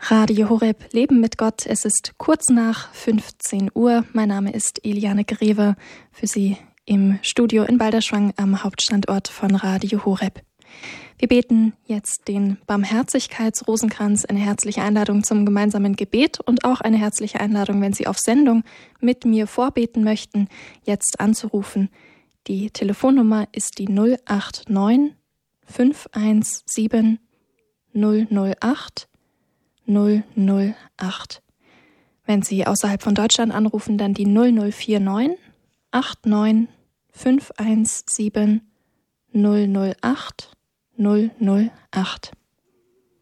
Radio Horeb, Leben mit Gott. Es ist kurz nach 15 Uhr. Mein Name ist Eliane Greve, für Sie im Studio in Balderschwang am Hauptstandort von Radio Horeb. Wir beten jetzt den Barmherzigkeitsrosenkranz, eine herzliche Einladung zum gemeinsamen Gebet und auch eine herzliche Einladung, wenn Sie auf Sendung mit mir vorbeten möchten, jetzt anzurufen. Die Telefonnummer ist die 089 517 008 008. Wenn Sie außerhalb von Deutschland anrufen, dann die 0049 89 517 008 008.